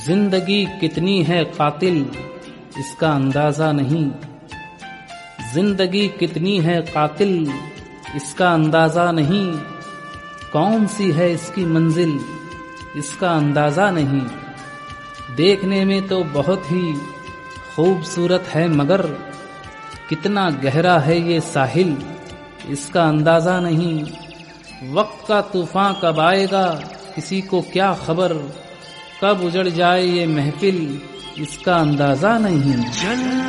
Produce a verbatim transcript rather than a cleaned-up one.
जिंदगी कितनी है कातिल इसका अंदाजा नहीं, जिंदगी कितनी है कातिल इसका अंदाजा नहीं, कौन सी है इसकी मंजिल इसका अंदाजा नहीं। देखने में तो बहुत ही खूबसूरत है मगर कितना गहरा है ये साहिल इसका अंदाजा नहीं। वक्त का तूफान कब आएगा किसी को क्या खबर, कब उजड़ जाए ये महफिल इसका अंदाजा नहीं।